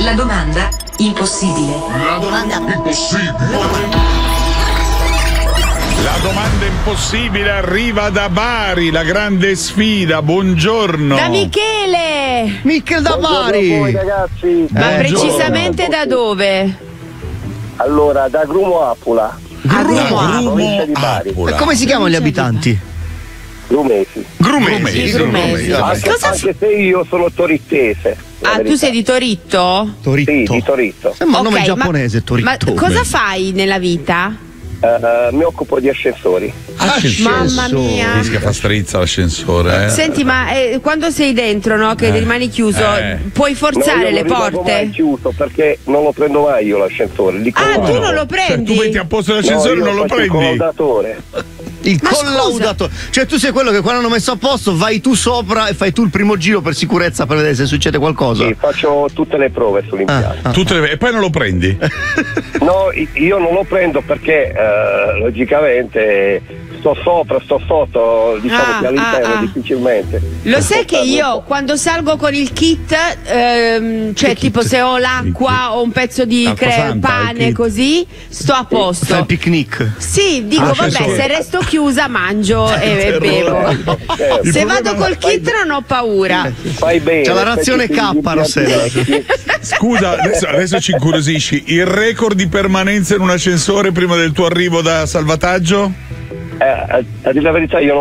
La domanda impossibile. La domanda impossibile. La domanda impossibile arriva da Bari, la grande sfida. Buongiorno. Da Michele. Michele da Bari. Buongiorno a voi, ragazzi. Ma precisamente da dove? Allora, da Grumo Apula. Provincia di Bari. E come si chiamano gli abitanti? Grumesi. Grumesi. Anche se io sono torittese. Ah, tu sei di Toritto? Torito. Sì, di Toritto. Sembra un nome Ok, giapponese, Torito. Ma cosa fai nella vita? Mi occupo di ascensori. Mamma mia. Rischia fa strizza l'ascensore. Senti, ma quando sei dentro, no? Che rimani chiuso, puoi forzare le Non mai porte? chiuso perché non lo prendo mai io l'ascensore. Ah, tu non lo Cioè, prendi? tu metti a posto l'ascensore e non lo prendi. Il collaudatore. Il Ma collaudatore. Cioè tu sei quello che quando hanno messo a posto vai tu sopra e fai tu il primo giro per sicurezza per vedere se succede qualcosa. Sì, faccio tutte le prove sull'impianto. E poi non lo prendi? No, io non lo prendo perché logicamente sto sopra, sto sotto, diciamo che all'interno difficilmente. Lo sai che io quando salgo con il kit, cioè tipo se ho l'acqua o un pezzo di pane così, sto a posto. Fai il picnic. Sì, dico vabbè, se resto chiusa mangio e bevo. Se vado col kit non ho paura. Fai bene. C'è la razione K, Rossella. Scusa, adesso ci incuriosisci. Il record di permanenza in un ascensore prima del tuo arrivo da salvataggio? A dire la verità io